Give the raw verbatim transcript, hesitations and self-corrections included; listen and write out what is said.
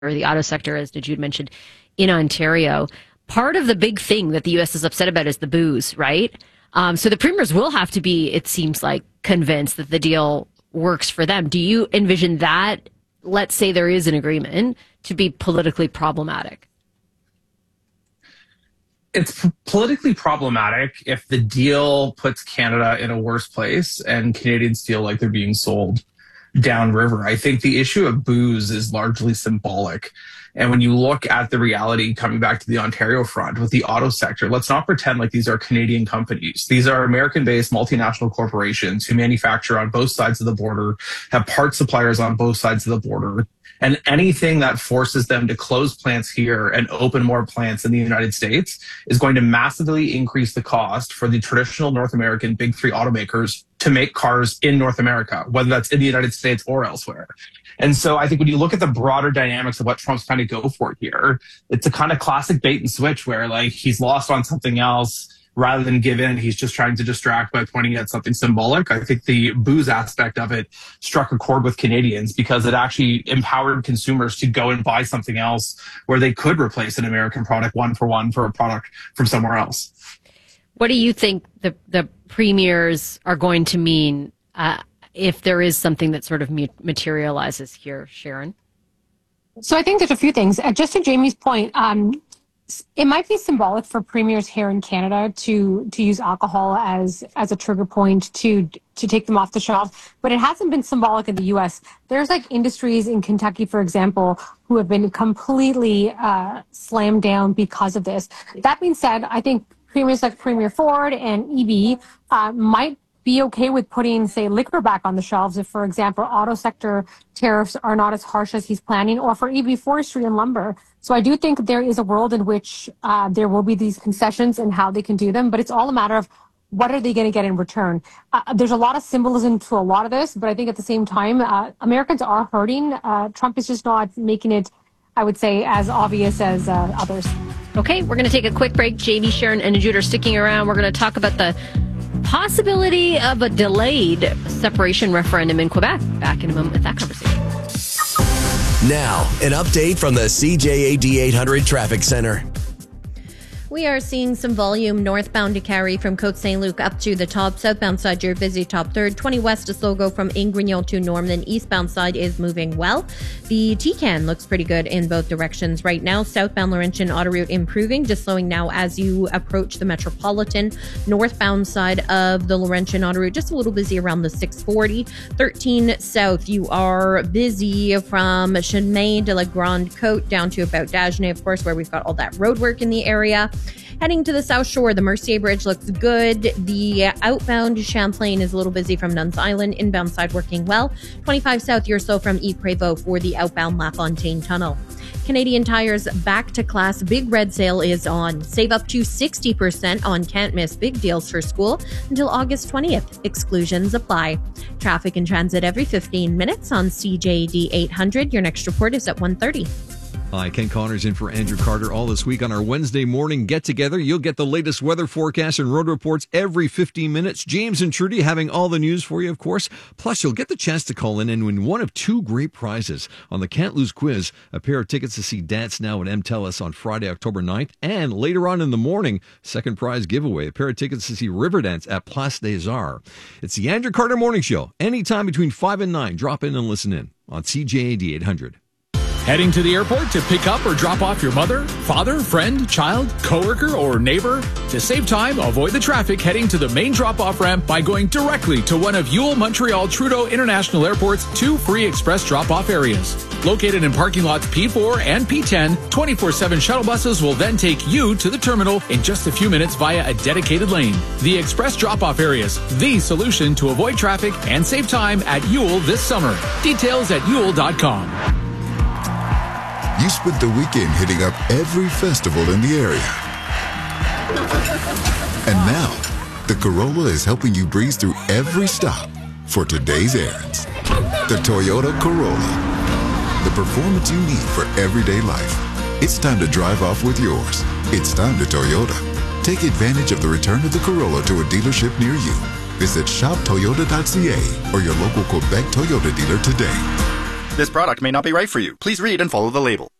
or the auto sector, as Jude mentioned, in Ontario. Part of the big thing that the U S is upset about is the booze, right? Um, so the premiers will have to be, it seems like, convinced that the deal works for them. Do you envision that, let's say there is an agreement, to be politically problematic? It's politically problematic if the deal puts Canada in a worse place and Canadians feel like they're being sold downriver. I think the issue of booze is largely symbolic. And when you look at the reality coming back to the Ontario front with the auto sector, let's not pretend like these are Canadian companies. These are American-based multinational corporations who manufacture on both sides of the border, have part suppliers on both sides of the border. And anything that forces them to close plants here and open more plants in the United States is going to massively increase the cost for the traditional North American big three automakers to make cars in North America, whether that's in the United States or elsewhere. And so I think when you look at the broader dynamics of what Trump's trying to go for here, it's a kind of classic bait and switch where like he's lost on something else. Rather than give in, he's just trying to distract by pointing at something symbolic. I think the booze aspect of it struck a chord with Canadians because it actually empowered consumers to go and buy something else where they could replace an American product one for one for a product from somewhere else. What do you think the, the premiers are going to mean uh, if there is something that sort of materializes here, Sharon? So I think there's a few things. Uh, just to Jamie's point, um, it might be symbolic for premiers here in Canada to to use alcohol as as a trigger point to to take them off the shelf, but it hasn't been symbolic in the U S. There's like industries in Kentucky, for example, who have been completely uh, slammed down because of this. That being said, I think premiers like Premier Ford and E B uh, might be okay with putting, say, liquor back on the shelves if, for example, auto sector tariffs are not as harsh as he's planning, or for E B forestry and lumber. So I do think there is a world in which uh, there will be these concessions and how they can do them, but it's all a matter of what are they going to get in return. Uh, there's a lot of symbolism to a lot of this, but I think at the same time, uh, Americans are hurting. Uh, Trump is just not making it, I would say, as obvious as uh, others. Okay, we're going to take a quick break. Jamie, Sharon, and Jude are sticking around. We're going to talk about the possibility of a delayed separation referendum in Quebec. Back in a moment with that conversation. Now, an update from the C J A D eight hundred Traffic Center. We are seeing some volume northbound to Carrie from Côte Saint Luc up to the top. Southbound side, you're busy top third. twenty west to Slogo from Ingrignon to Norman. Eastbound side is moving well. The T C A N looks pretty good in both directions right now. Southbound Laurentian auto route improving, just slowing now as you approach the Metropolitan. Northbound side of the Laurentian auto route, just a little busy around the six forty. thirteen south, you are busy from Chemin de la Grande Côte down to about Dagenais, of course, where we've got all that road work in the area. Heading to the South Shore, the Mercier Bridge looks good. The outbound Champlain is a little busy from Nuns Island. Inbound side working well. twenty-five south, you're slow from Yves Prévost for the outbound LaFontaine Tunnel. Canadian Tire's back to class big red sale is on. Save up to sixty percent on can't miss big deals for school until August twentieth. Exclusions apply. Traffic and transit every fifteen minutes on C J D eight hundred. Your next report is at one thirty. Hi, Ken Connors in for Andrew Carter. All this week on our Wednesday morning get-together, you'll get the latest weather forecasts and road reports every fifteen minutes. James and Trudy having all the news for you, of course. Plus, you'll get the chance to call in and win one of two great prizes on the Can't Lose quiz, a pair of tickets to see Dance Now at M TELUS on Friday, October ninth, and later on in the morning, second prize giveaway, a pair of tickets to see Riverdance at Place des Arts. It's the Andrew Carter Morning Show. Anytime between five and nine, drop in and listen in on C J A D eight hundred. Heading to the airport to pick up or drop off your mother, father, friend, child, coworker, or neighbor? To save time, avoid the traffic heading to the main drop-off ramp by going directly to one of Yule Montreal Trudeau International Airport's two free express drop-off areas. Located in parking lots P four and P ten, twenty-four seven shuttle buses will then take you to the terminal in just a few minutes via a dedicated lane. The express drop-off areas, the solution to avoid traffic and save time at Yule this summer. Details at yule dot com. You spent the weekend hitting up every festival in the area. And now, the Corolla is helping you breeze through every stop for today's errands. The Toyota Corolla. The performance you need for everyday life. It's time to drive off with yours. It's time to Toyota. Take advantage of the return of the Corolla to a dealership near you. Visit shop toyota dot c a or your local Quebec Toyota dealer today. This product may not be right for you. Please read and follow the label.